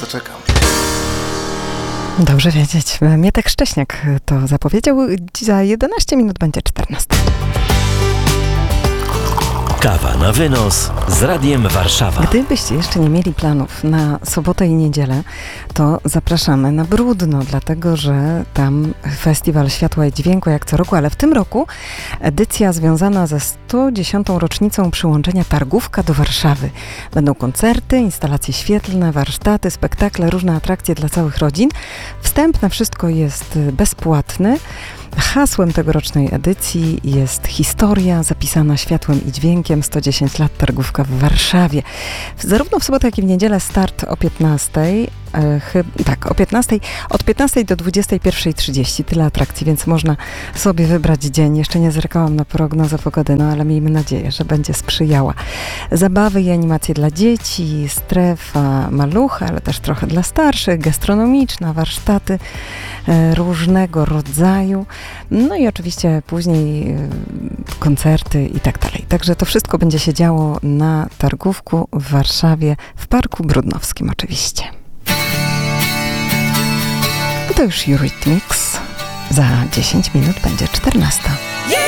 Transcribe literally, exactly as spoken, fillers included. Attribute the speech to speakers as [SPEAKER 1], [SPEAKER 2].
[SPEAKER 1] to czekam.
[SPEAKER 2] Dobrze wiedzieć. Mietek Szcześniak to zapowiedział. Za jedenaście minut będzie czternasta.
[SPEAKER 3] Kawa na wynos z Radiem Warszawa.
[SPEAKER 2] Gdybyście jeszcze nie mieli planów na sobotę i niedzielę, to zapraszamy na Bródno, dlatego że tam Festiwal Światła i Dźwięku jak co roku, ale w tym roku edycja związana ze sto dziesiątą rocznicą przyłączenia Targówka do Warszawy. Będą koncerty, instalacje świetlne, warsztaty, spektakle, różne atrakcje dla całych rodzin. Wstęp na wszystko jest bezpłatny. Hasłem tegorocznej edycji jest historia zapisana światłem i dźwiękiem sto dziesięć lat Targówka w Warszawie. Zarówno w sobotę, jak i w niedzielę start o piętnastej. E, chyb, tak, o piętnastej. Od piętnastej do dwudziestej pierwszej trzydzieści. Tyle atrakcji, więc można sobie wybrać dzień. Jeszcze nie zerkałam na prognozę pogody, no ale miejmy nadzieję, że będzie sprzyjała. Zabawy i animacje dla dzieci, strefa malucha, ale też trochę dla starszych, gastronomiczna, warsztaty e, różnego rodzaju. No i oczywiście później y, koncerty i tak dalej. Także to wszystko będzie się działo na Targówku w Warszawie, w Parku Brudnowskim oczywiście. I to już Eurythmics. Za dziesięć minut będzie czternasta.